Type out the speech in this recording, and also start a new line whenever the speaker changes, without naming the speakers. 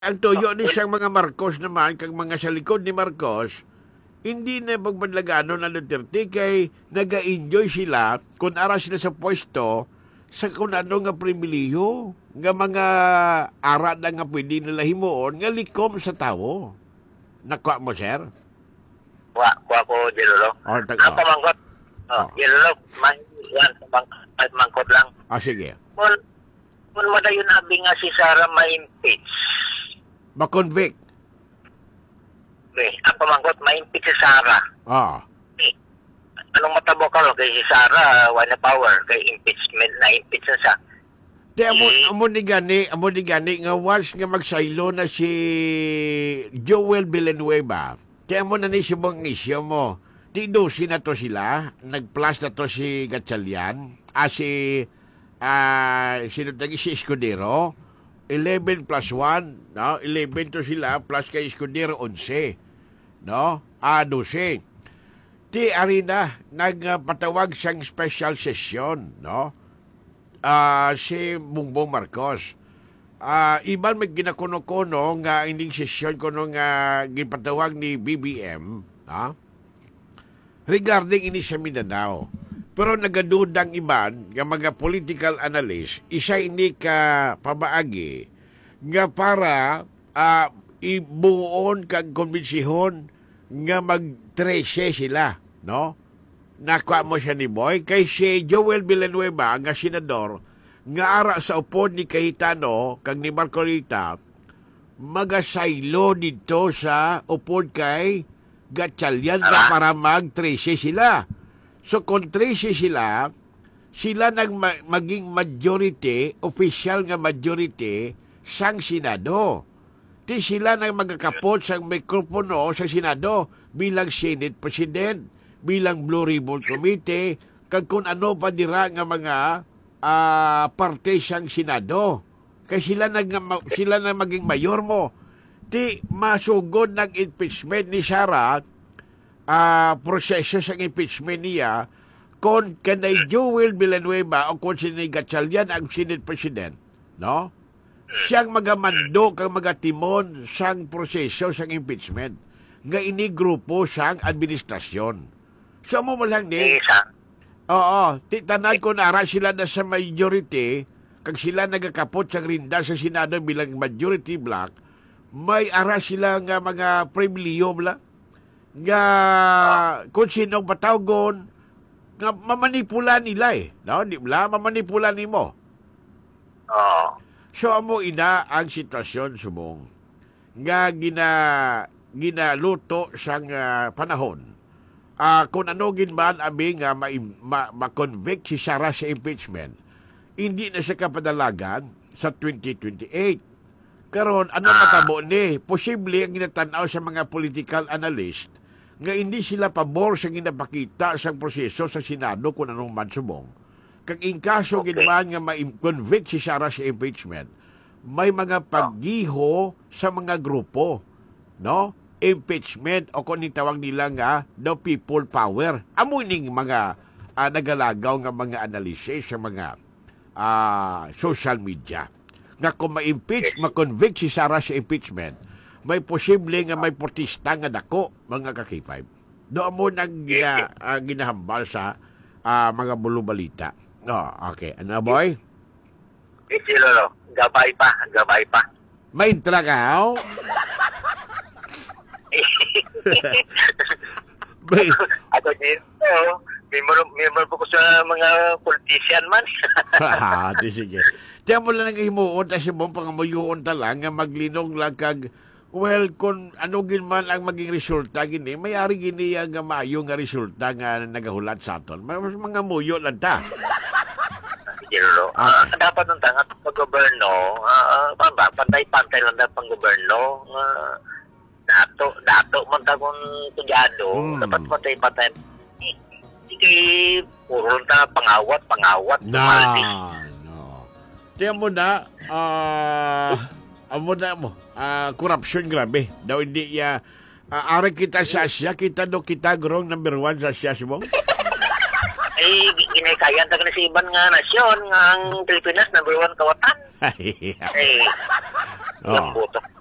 Ang tuyo ni siyang mga Marcos naman, kag mga sa likod ni Marcos, hindi na pagmadlagano na Duterte kay naga-enjoy sila kung ara sila sa pwesto sa kung ano nga pribiliyo nga mga ara na nga pwede nila himuon nga likom sa tao. Nakwa mo, sir?
Kuha ko, Jelolo.
O,
Ang pamangkot. Jelolo, pamangkot lang.
sige.
Kung wala yun abi nga si Sara ma-impeach.
Ma-convict.
Ang pamangkot, ma-impeach si Sara. Anong matabo ka kay si Sara, wala power, kay impeachment, na-impeach na siya.
Di amo ni gani nga once nga magsaylo na si Joel Villanueva. Kaya mo na ni sibong isyo mo. Di dosi na to sila. Nag-plus na to si Gatchalian. Sino tagi si Escudero. 11 plus 1. No? 11 to sila plus kay Escudero 11. No? 12. Di arena nagpatawag siyang special session. No? Si Bongbong Marcos. Iban may ginakuno-kuno nga ining sesyon kuno nga gipatawag ni BBM, regarding ini sa Mindanao. Pero nagadudang iban nga mga political analyst, isa ini ka pabaagi nga para ibuon kag konbensihon nga mag-13 sila, no? Nakwa mo siya ni Boy kay si Joel Villanueva nga senador nga ara sa upod ni Cayetano kag ni Marcolita magasaylo dito sa upod kay Gatchalian nga para mag-13 sila. So kung 13 sila maging majority, official nga majority sang Senado. Ti sila nang magkakapot sang mikropono sa Senado bilang Senate President, bilang Blue Ribbon Committee, kag kung ano pa dira nga mga parte siyang Senado. Kaya sila na maging mayor mo. Di masugod ng impeachment ni Sara, proseso sa impeachment niya, kung kanay Joel Villanueva o kung sinay Gatchalian ang Senate President, no? Siyang magamando kang magatimon sang proseso sang impeachment. Nga ini grupo sang administrasyon. So mo lang ni, tanan ko na ara sila na sa majority, kag sila nagakapot sa rinda sa Senado bilang majority block, may ara sila nga mga pribiliyo bla, nga kung sinong patawgon, nga mamanipula nila no? Di bla, mamanipula nimo. So amo ina ang sitwasyon subong nga ginaluto sang panahon. Kung ano ginman abi nga ma-convict si Sara sa impeachment, hindi na siya kapadalagan sa 2028. Karon ano matabo ni? Posible ang ginatanaw sa mga political analyst nga hindi sila pabor sa ginapakita sa proseso sa Senado kung anong mansubong. Kag in kaso ginman nga ma-convict si Sara sa impeachment, may mga paggiho sa mga grupo, no? Impeachment o kung tawag nila nga the people power. Amo ning mga nagalagaw nga mga analysis sa mga social media. Nga kung ma-impeach, ma-convict si Sara sa impeachment, may posible nga may protesta nga dako, mga kakipay. Doon mo nang ginahambal sa mga bulubalita. Okay. Ano, boy?
Lolo, gabay pa.
May intragaw?
Ako dito, member po ko sa mga politician man.
Sige. Tiyan mo lang ang himuon, tas yung pangamuyoon talang nga maglinong lang kag, well, kung ano man ang maging resulta gini, mayari gini nga maayo nga resulta nga nagahulat sa aton. Mas mga muyo lang ta.
Lolo, dapat nung tangat pag-goberno, pantay-pantay lang na pang-goberno, dato man tagong tudyado, dapat patay-patay. Sige, puro na pangawat.
No. Tiyan mo na, corruption grabe. Daw hindi ara kita sa Asia, kita grong number 1 sa Asia, sibong?
Ginikayan taga na sa ibang nga nasyon, nga ang Pilipinas, number 1 kawatan. Lambuto.